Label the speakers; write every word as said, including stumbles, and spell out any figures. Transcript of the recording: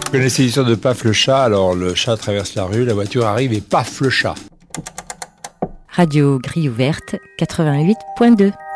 Speaker 1: Vous connaissez l'histoire de Paf le chat? Alors le chat traverse la rue, la voiture arrive et paf le chat.
Speaker 2: Radio Grille ouverte quatre-vingt-huit point deux.